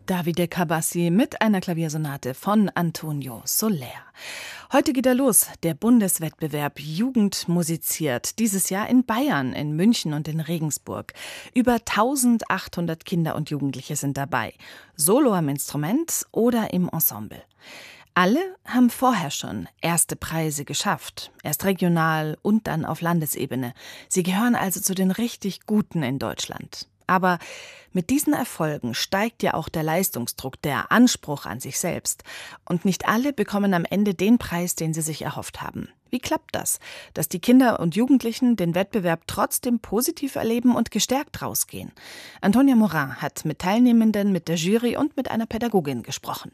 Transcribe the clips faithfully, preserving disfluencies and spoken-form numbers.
Davide Cabassi mit einer Klaviersonate von Antonio Soler. Heute geht er los, der Bundeswettbewerb Jugend musiziert. Dieses Jahr in Bayern, in München und in Regensburg. Über eintausendachthundert Kinder und Jugendliche sind dabei. Solo am Instrument oder im Ensemble. Alle haben vorher schon erste Preise geschafft. Erst regional und dann auf Landesebene. Sie gehören also zu den richtig Guten in Deutschland. Aber mit diesen Erfolgen steigt ja auch der Leistungsdruck, der Anspruch an sich selbst. Und nicht alle bekommen am Ende den Preis, den sie sich erhofft haben. Wie klappt das, dass die Kinder und Jugendlichen den Wettbewerb trotzdem positiv erleben und gestärkt rausgehen? Antonia Morin hat mit Teilnehmenden, mit der Jury und mit einer Pädagogin gesprochen.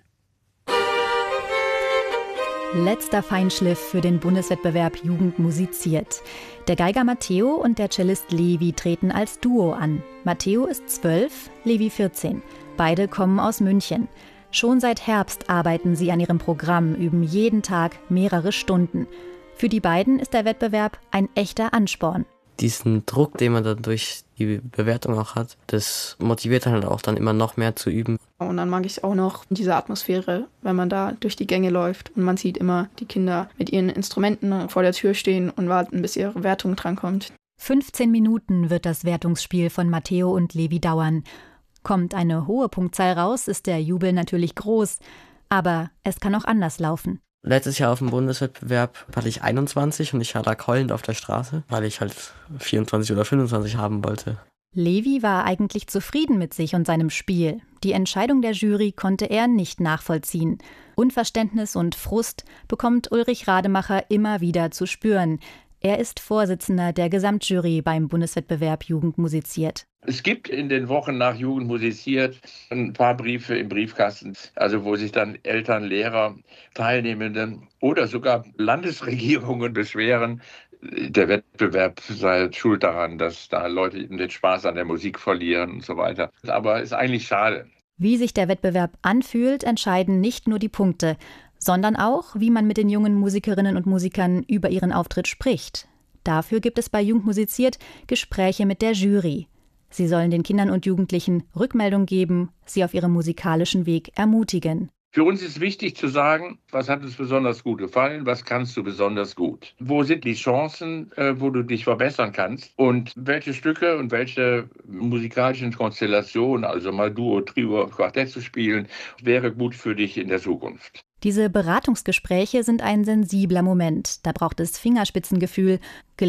Letzter Feinschliff für den Bundeswettbewerb Jugend musiziert. Der Geiger Matteo und der Cellist Levi treten als Duo an. Matteo ist zwölf, Levi vierzehn. Beide kommen aus München. Schon seit Herbst arbeiten sie an ihrem Programm, üben jeden Tag mehrere Stunden. Für die beiden ist der Wettbewerb ein echter Ansporn. Diesen Druck, den man dann durch die Bewertung auch hat, das motiviert halt auch dann immer noch mehr zu üben. Und dann mag ich auch noch diese Atmosphäre, wenn man da durch die Gänge läuft und man sieht immer die Kinder mit ihren Instrumenten vor der Tür stehen und warten, bis ihre Wertung drankommt. fünfzehn Minuten wird das Wertungsspiel von Matteo und Levi dauern. Kommt eine hohe Punktzahl raus, ist der Jubel natürlich groß. Aber es kann auch anders laufen. Letztes Jahr auf dem Bundeswettbewerb hatte ich einundzwanzig und ich lag heulend auf der Straße, weil ich halt vierundzwanzig oder fünfundzwanzig haben wollte. Levi war eigentlich zufrieden mit sich und seinem Spiel. Die Entscheidung der Jury konnte er nicht nachvollziehen. Unverständnis und Frust bekommt Ulrich Rademacher immer wieder zu spüren. Er ist Vorsitzender der Gesamtjury beim Bundeswettbewerb Jugend musiziert. Es gibt in den Wochen nach Jugend musiziert ein paar Briefe im Briefkasten, also wo sich dann Eltern, Lehrer, Teilnehmende oder sogar Landesregierungen beschweren, der Wettbewerb sei schuld daran, dass da Leute den Spaß an der Musik verlieren und so weiter. Aber ist eigentlich schade. Wie sich der Wettbewerb anfühlt, entscheiden nicht nur die Punkte, sondern auch, wie man mit den jungen Musikerinnen und Musikern über ihren Auftritt spricht. Dafür gibt es bei Jugend musiziert Gespräche mit der Jury. Sie sollen den Kindern und Jugendlichen Rückmeldung geben, sie auf ihrem musikalischen Weg ermutigen. Für uns ist wichtig zu sagen, was hat uns besonders gut gefallen, was kannst du besonders gut? Wo sind die Chancen, wo du dich verbessern kannst? Und welche Stücke und welche musikalischen Konstellationen, also mal Duo, Trio, Quartett zu spielen, wäre gut für dich in der Zukunft? Diese Beratungsgespräche sind ein sensibler Moment. Da braucht es Fingerspitzengefühl,